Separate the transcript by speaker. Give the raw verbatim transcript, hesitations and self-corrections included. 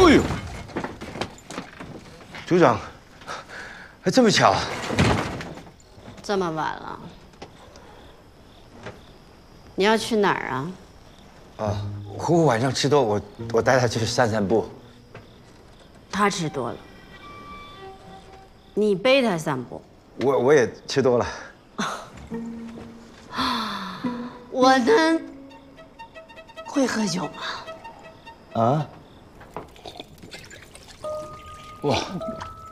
Speaker 1: 哎呦，组长，还这么巧？
Speaker 2: 这么晚了，你要去哪儿啊？
Speaker 1: 啊，虎虎晚上吃多，我我带他去散散步。
Speaker 2: 他吃多了，你背他散步。
Speaker 1: 我我也吃多了。
Speaker 2: 我呢，会喝酒吗？
Speaker 1: 啊？哇，